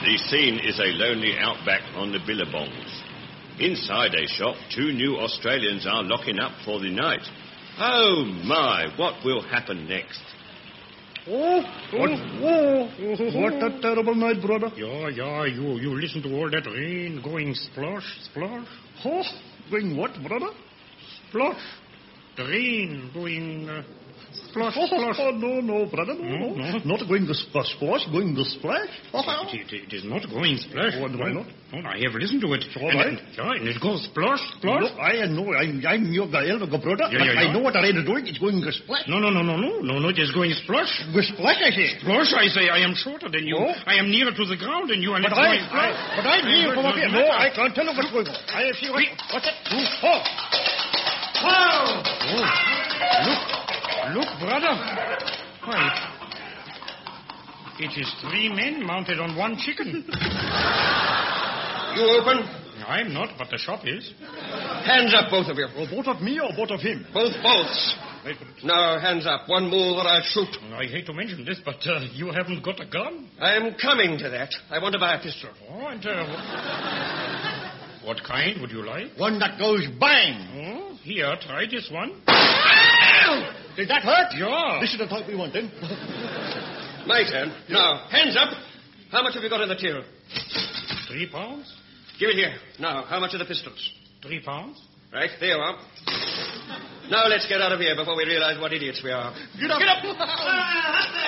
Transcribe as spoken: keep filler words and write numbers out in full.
The scene is a lonely outback on the Billabongs. Inside a shop, two new Australians are locking up for the night. Oh, my, what will happen next? Oh, what, oh, oh, what a terrible night, brother. Yeah, yeah, you, you listen to all that rain going splosh, splosh. Oh, going what, brother? Splosh. The rain going uh, splosh, Oh, splosh. oh, no, no, brother, no, no. No, no. Not going to splash, splash, going to splash. It, it, it is not going splash. Oh, why not? No, I have listened to it. All and right. It, yeah, and it goes splosh, splosh. Look, I know, I'm, I'm your elder brother, Yeah, but yeah, I yeah. know what the rain is doing. It's going to splash. No, no, no, no, no, no, no, it is going splosh. Go splash, I say. Splosh, I say, I am shorter than you. Oh. I am nearer to the ground than you, and But it's I, going I, splosh. but I'm here from up here. No, I can't tell you what's going on. I see what, what's it? Oh. Oh, look, look, brother. Why, it is three men mounted on one chicken. You open? I'm not, but the shop is. Hands up, both of you. Oh, both of me or both of him? Both bolts. Now, hands up. One move or I shoot. I hate to mention this, but uh, you haven't got a gun. I'm coming to that. I want to buy a pistol. Oh, and uh, what kind would you like? One that goes bang. Oh, here, try this one. Did that hurt? Yeah. This is the type we want, then. My turn. Now, hands up. How much have you got in the till? Three pounds? Give it here. Now, how much are the pistols? Three pounds? Right, there you are. Now let's get out of here before we realize what idiots we are. Get up. Get up!